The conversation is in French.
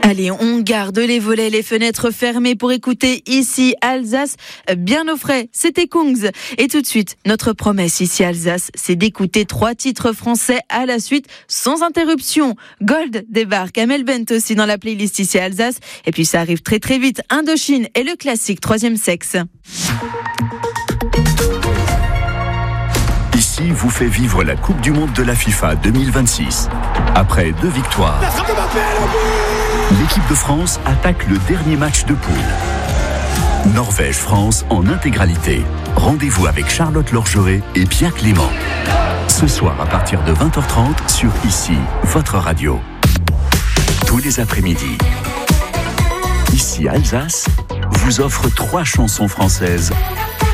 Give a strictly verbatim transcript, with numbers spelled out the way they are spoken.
Allez, on garde les volets, les fenêtres fermées pour écouter ici Alsace bien au frais. C'était Kungs. Et tout de suite, notre promesse ici Alsace, c'est d'écouter trois titres français à la suite sans interruption. Gold débarque, Amel Bent aussi dans la playlist ici Alsace. Et puis ça arrive très très vite. Indochine et le classique Troisième Sexe. Ici vous fait vivre la Coupe du Monde de la FIFA deux mille vingt-six. Après deux victoires, l'équipe de France attaque le dernier match de poule. Norvège-France en intégralité. Rendez-vous avec Charlotte Lorgeret et Pierre Clément. Ce soir à partir de vingt heures trente sur Ici, votre radio. Tous les après-midi. Ici Alsace vous offre trois chansons françaises